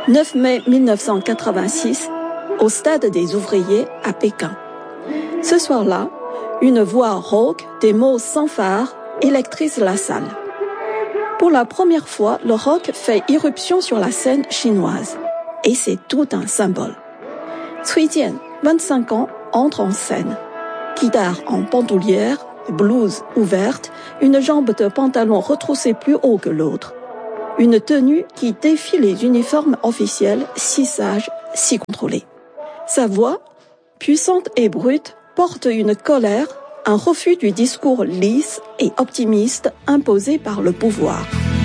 9 mai 1986, au Stade des Ouvriers à Pékin. Ce soir-là, une voix rauque, des mots sans phare, électrise la salle. Pour la première fois, le rock fait irruption sur la scène chinoise. Et c'est tout un symbole. Cui Jian, 25 ans, entre en scène. Guitare en bandoulière, blouse ouverte, une jambe de pantalon retroussée plus haut que l'autre. Une tenue qui défie les uniformes officiels, si sages, si contrôlés. Sa voix, puissante et brute, porte une colère, un refus du discours lisse et optimiste imposé par le pouvoir.